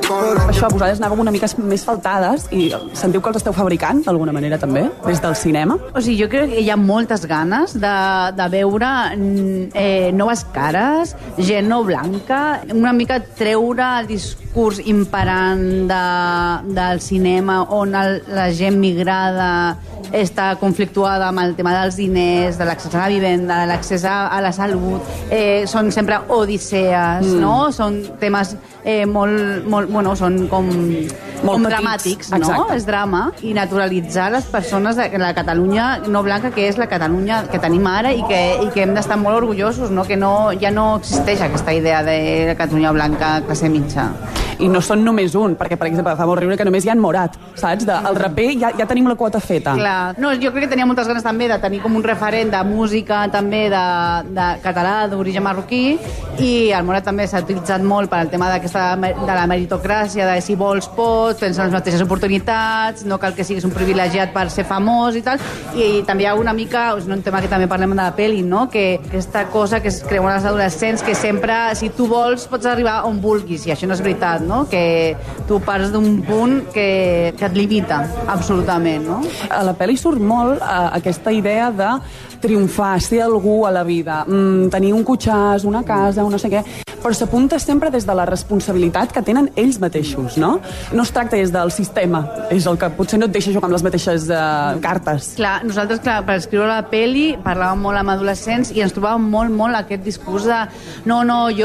Això, vosaltres anàveu una mica més faltades i sentiu que els esteu fabricant d'alguna manera també, des del cinema? O sigui, jo crec que hi ha moltes ganes de veure noves cares, gent no blanca, una mica treure el discurs imperant del cinema on la gent migrada està conflictuada amb el tema dels diners, de l'accés a la vivenda, de l'accés a la salut. Són sempre odissees, no? Són temes molt són com dramàtics, no? Exacte. És drama. I naturalitzar les persones de la Catalunya no blanca, que és la Catalunya que tenim ara i que hem d'estar molt orgullosos, no? Que ja no existeix aquesta idea de la Catalunya blanca classe mitja. I no són només un, perquè, per exemple, fa molt riure que només hi ha en Morat, saps? El raper ja tenim la quota feta. Clar. No, jo crec que tenia moltes ganes també de tenir com un referent de música també de català, d'origen marroquí, i el Morat també s'ha utilitzat molt per al tema de la meritocràcia, de si vols pots, tens les mateixes oportunitats, no cal que siguis un privilegiat per ser famós i tal, i també hi ha una mica, és un tema que també parlem de la pel·li, no? Que aquesta cosa que es creuen els adolescents, que sempre, si tu vols, pots arribar on vulguis, i això no és veritat, no? Que tu parts d'un punt que et limita absolutament, no? A la pel·li surt molt aquesta idea de triomfar, ser algú a la vida, tenir un cotxàs, una casa, un no sé què, però s'apunta sempre des de la responsabilitat que tenen ells mateixos, no? No es tracta des del sistema, és el que potser no et deixa jugar amb les mateixes cartes. Clar, nosaltres, per escriure la peli parlàvem molt amb adolescents i ens trobàvem molt aquest discurs de no,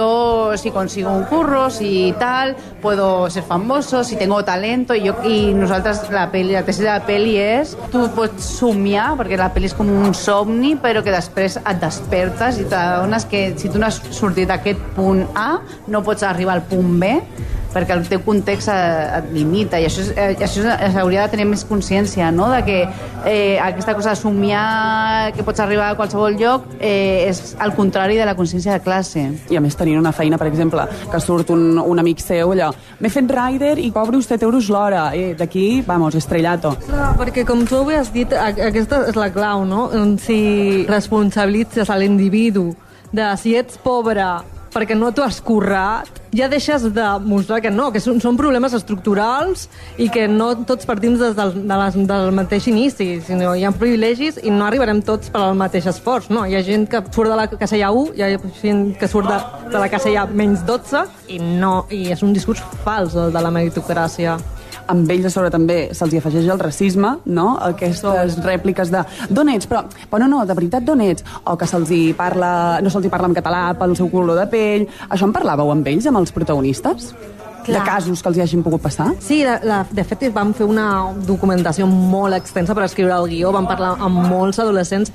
yo si consigo un curro, si tal, puedo ser famoso, si tengo talento, i nosaltres, la tesis de la peli és, tu pots somiar, perquè la peli és com un somni, però que després et despertes i t'adones que si tu no has sortit d'aquest punt A, no pots arribar al punt B, perquè el teu context et limita, i això s'hauria de tenir més consciència, no? De que aquesta cosa de somiar que pots arribar a qualsevol lloc és el contrari de la consciència de classe. I a més tenint una feina, per exemple, que surt un amic seu allò, m'he fet rider i cobro 7 euros l'hora, d'aquí, vamos, estrellato. Clar, perquè com tu has dit, aquesta és la clau, no? Si responsabilitzes a l'individu de si ets pobre perquè no t'ho has currat, ja deixes de mostrar que no, que són problemes estructurals i que no tots partim del mateix inici, sinó hi ha privilegis i no arribarem tots per al mateix esforç, no? Hi ha gent que surt de la casella 1, hi ha gent que surt de la casella menys 12 i és un discurs fals, el de la meritocràcia. Amb ells a sobre també se'ls afegeix el racisme, no? Aquestes rèpliques de d'on ets? Però no, de veritat d'on ets? O que no se'ls parla en català pel seu color de pell. Això en parlàveu amb ells, amb els protagonistes? Clar. De casos que els hi hagin pogut passar? Sí, de fet vam fer una documentació molt extensa per escriure el guió, vam parlar amb molts adolescents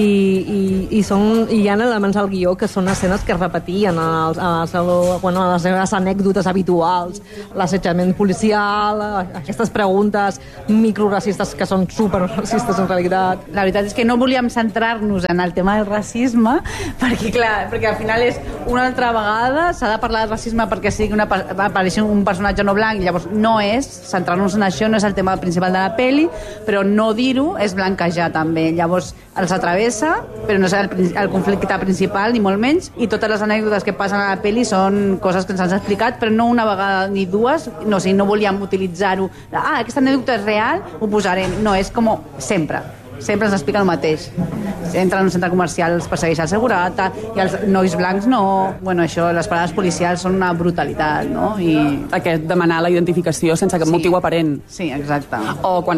i hi ha elements al guió que són escenes que es repetien a les seves anècdotes habituals, l'assetjament policial, aquestes preguntes microracistes que són superracistes en realitat. La veritat és que no volíem centrar-nos en el tema del racisme perquè al final és una altra vegada, s'ha de parlar de racisme perquè sigui apareixi un personatge no blanc, i llavors no és centrar-nos en això, no és el tema principal de la peli, però no dir-ho és blanquejar també, llavors els atravessa, però no és el conflicte principal ni molt menys, i totes les anècdotes que passen a la peli són coses que ens han explicat, però no una vegada ni dues, no utilitzar-ho, aquesta anècdota és real, ho posarem, no, és com sempre ens explica el mateix. Entren en un centre comercial, els persegueix el segurat, i els nois blancs no. Bueno, això, les parades policials són una brutalitat, no? I aquest demanar la identificació sense cap motiu aparent. Sí, exacte. O quan